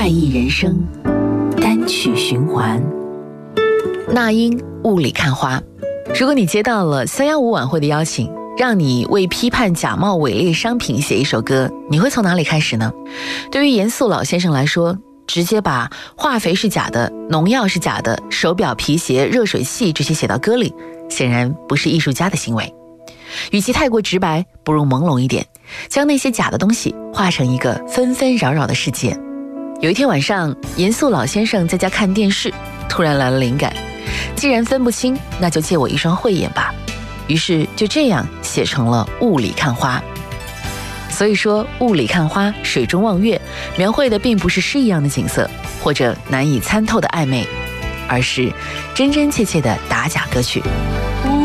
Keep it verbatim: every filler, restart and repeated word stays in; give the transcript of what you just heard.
怪异人生单曲循环。 那英雾里看花。如果你接到了三一五晚会的邀请，让你为批判假冒伪劣商品写一首歌，你会从哪里开始呢？对于严肃老先生来说，直接把化肥是假的，农药是假的，手表、皮鞋、热水器这些写到歌里，显然不是艺术家的行为。与其太过直白，不如朦胧一点，将那些假的东西画成一个纷纷扰扰的世界。有一天晚上，严肃老先生在家看电视，突然来了灵感，既然分不清，那就借我一双慧眼吧。于是就这样写成了雾里看花。所以说，雾里看花，水中望月，描绘的并不是诗一样的景色，或者难以参透的暧昧，而是真真切切的打假歌曲。